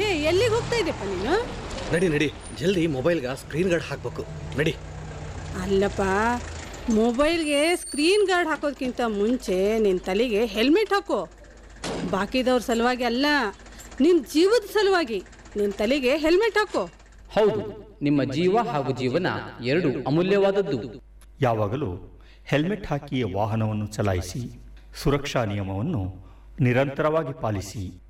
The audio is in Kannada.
ಎಲ್ಲಿಗೆ ಹೋಗ್ತಾ ಇದ್ದೀಪ್ಪ ನೀನು? ನಡಿ ನಡಿ, ಜಲ್ದಿ ಮೊಬೈಲ್ಗೆ ಸ್ಕ್ರೀನ್ ಗಾರ್ಡ್ ಹಾಕ್ಬೇಕು. ನಡಿ. ಅಲ್ಲಪ್ಪ, ಮೊಬೈಲ್ಗೆ ಸ್ಕ್ರೀನ್ ಗಾರ್ಡ್ ಹಾಕೋದಕ್ಕಿಂತ ಮುಂಚೆ ನಿನ್ನ ತಲೆಗೆ ಹೆಲ್ಮೆಟ್ ಹಾಕೋ. ಬಾಕಿದವ್ರ ಸಲುವಾಗಿ ಅಲ್ಲ, ನಿನ್ನ ಜೀವದ ಸಲುವಾಗಿ ನಿನ್ನ ತಲೆಗೆ ಹೆಲ್ಮೆಟ್ ಹಾಕೋ. ಹೌದು, ನಿಮ್ಮ ಜೀವ ಹಾಗೂ ಜೀವನ ಎರಡು ಅಮೂಲ್ಯವಾದದ್ದು. ಯಾವಾಗಲೂ ಹೆಲ್ಮೆಟ್ ಹಾಕಿ ವಾಹನವನ್ನು ಚಲಾಯಿಸಿ. ಸುರಕ್ಷಾ ನಿಯಮವನ್ನು ನಿರಂತರವಾಗಿ ಪಾಲಿಸಿ.